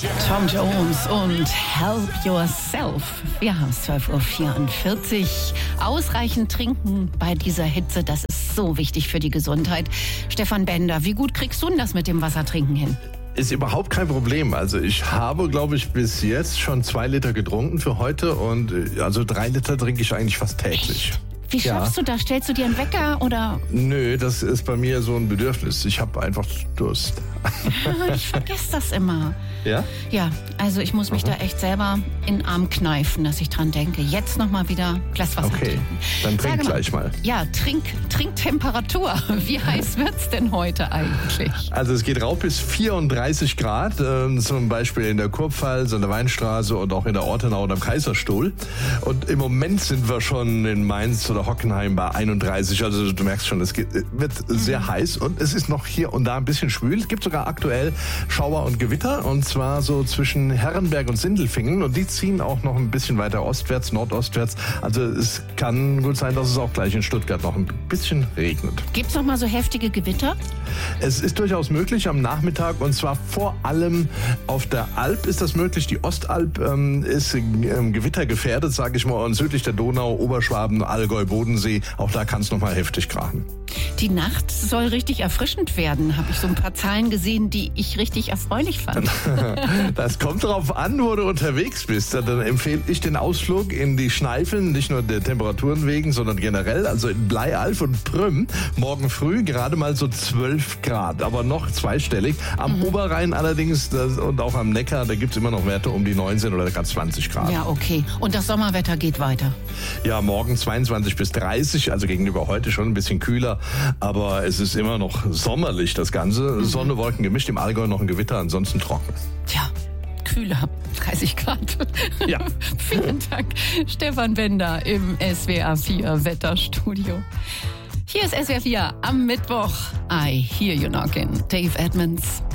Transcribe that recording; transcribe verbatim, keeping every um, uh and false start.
Tom Jones und Help Yourself. Wir haben es zwölf Uhr vierundvierzig. Ausreichend trinken bei dieser Hitze, das ist so wichtig für die Gesundheit. Stefan Bender, wie gut kriegst du denn das mit dem Wassertrinken hin? Ist überhaupt kein Problem. Also ich habe, glaube ich, bis jetzt schon zwei Liter getrunken für heute und also drei Liter trinke ich eigentlich fast täglich. Echt? Wie schaffst ja. du das? Stellst du dir einen Wecker oder? Nö, das ist bei mir so ein Bedürfnis. Ich habe einfach Durst. Ich vergesse das immer. Ja? Ja, also ich muss mich mhm. da echt selber in den Arm kneifen, dass ich dran denke. Jetzt nochmal wieder Glas Wasser okay. trinken. Dann trink Sag mal, gleich mal. Ja, trink, Trinktemperatur. Wie heiß wird's denn heute eigentlich? Also es geht rauf bis vierunddreißig Grad, äh, zum Beispiel in der Kurpfalz, an der Weinstraße und auch in der Ortenau und am Kaiserstuhl. Und im Moment sind wir schon in Mainz oder Hockenheim bei einunddreißig. Also du merkst schon, es geht, wird sehr mhm. heiß und es ist noch hier und da ein bisschen schwül. Es gibt sogar aktuell Schauer und Gewitter und zwar so zwischen Herrenberg und Sindelfingen und die ziehen auch noch ein bisschen weiter ostwärts, nordostwärts. Also es kann gut sein, dass es auch gleich in Stuttgart noch ein bisschen regnet. Gibt's noch mal so heftige Gewitter? Es ist durchaus möglich am Nachmittag und zwar vor allem auf der Alp ist das möglich. Die Ostalb ähm, ist ähm, gewittergefährdet, sage ich mal, und südlich der Donau, Oberschwaben, Allgäu, Bodensee, auch da kann es noch mal heftig krachen. Die Nacht soll richtig erfrischend werden, habe ich so ein paar Zahlen gesehen, die ich richtig erfreulich fand. Das kommt darauf an, wo du unterwegs bist. Dann empfehle ich den Ausflug in die Schneifel, nicht nur der Temperaturen wegen, sondern generell, also in Bleialf und Prüm, morgen früh gerade mal so zwölf Grad, aber noch zweistellig. Am mhm. Oberrhein allerdings das, und auch am Neckar, da gibt es immer noch Werte um die neunzehn oder gar zwanzig Grad. Ja, okay. Und das Sommerwetter geht weiter? Ja, morgen zweiundzwanzig bis dreißig, also gegenüber heute schon ein bisschen kühler, aber es ist immer noch sommerlich, das Ganze. Mhm. Sonne, Wolken gemischt, im Allgäu noch ein Gewitter, ansonsten trocken. Tja, kühler, dreißig Grad. Ja. Vielen Dank, Stefan Bender im S W R vier Wetterstudio. Hier ist S W R vier am Mittwoch. I Hear You Knockin', Dave Edmonds.